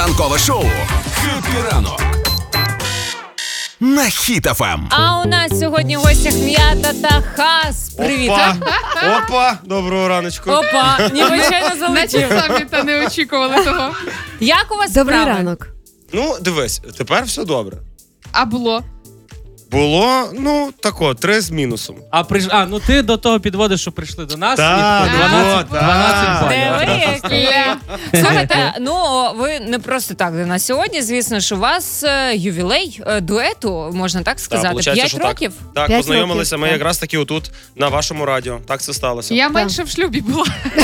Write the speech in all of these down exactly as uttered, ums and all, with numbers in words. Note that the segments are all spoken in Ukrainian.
Ранкове шоу «Хеппі ранок» на Хіт еф ем. А у нас сьогодні в гостях М'ята та Хас. Привіт. Опа, опа, доброго раночку. Опа, незвичайно Наче залетів. самі та не очікували того. Як у вас Добрий справи? ранок. Ну, дивись, тепер все добре. А було? Було, ну, тако, три з мінусом. А, приш... а, ну ти до того підводиш, що прийшли до нас. Так, і дванадцять, так. дванадцять Диви, балів. які. Слухайте, ну ви не просто так до нас сьогодні. Звісно, що у вас е, ювілей е, дуету, можна так сказати. получається, П'ять що так. років? Так, П'ять познайомилися років, ми так. якраз таки отут, на вашому радіо. Так це сталося. Я менше в шлюбі була.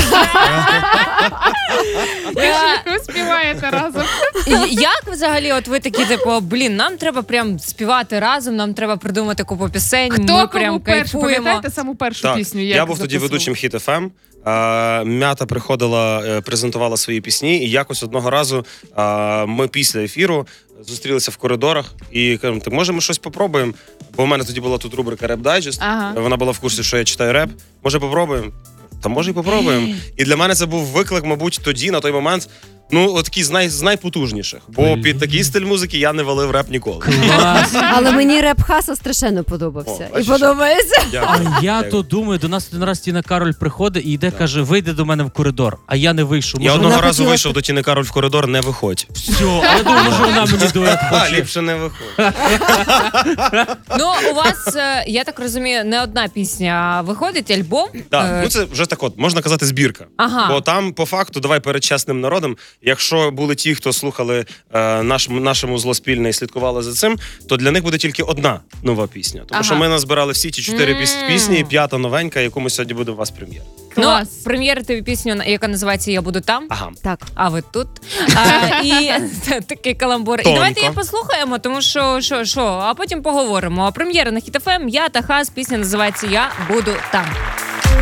Ви ж співаєте разом. І Як взагалі, от ви такі, типу, блін, нам треба прям співати разом, нам треба придумати купу пісень, Хто ми кому прям перший? кайфуємо. Пам'ятаєте саму першу Так, пісню? я як був тоді записували? ведучим Хіт еф ем. Е, М'ята приходила, е, презентувала свої пісні, і якось одного разу е, ми після ефіру зустрілися в коридорах і кажемо, так може ми щось попробуємо? Бо в мене тоді була тут рубрика «Реп Дайджест». Ага. Вона була в курсі, що я читаю реп. Може попробуємо? Та може і попробуємо. І для мене це був виклик, мабуть, тоді, на той момент, ну, от такий з, най, з найпотужніших. Бо під такий стиль музики я не валив реп ніколи. Клас. Але мені реп Хаса страшенно подобався. О, І бачиш? подобається. Дякую. А я то думаю, до нас один раз Тіна Кароль приходить і йде, каже, вийди до мене в коридор. А я не вийшов. Я Може, одного вона разу хотіла- вийшов до Тіни Кароль в коридор, не виходь. все. А я думаю, може вона мені дует А, хоче. ліпше не виходь. Ну, у вас, е, я так розумію, не одна пісня виходить, альбом. Так, Е, ну це вже так от, можна казати, збірка. Ага. Бо там, по факту, давай перед чесним народом, якщо були ті, хто слухали е, наш, нашому злоспільне і слідкували за цим, то для них буде тільки одна нова пісня. Тому Ага. що ми назбирали всі ті чотири піс- Мм. пісні, і п'ята новенька, яку ми сьогодні буде у вас прем'єр. Ну, Клас. прем'єрити пісню, яка називається «Я буду там», Ага. Так. а ви тут. А, і такий каламбур. І Тонко. давайте її послухаємо, тому що, що, що, а потім поговоримо. Прем'єра на Хіт еф ем, я та Хас, пісня називається «Я буду там».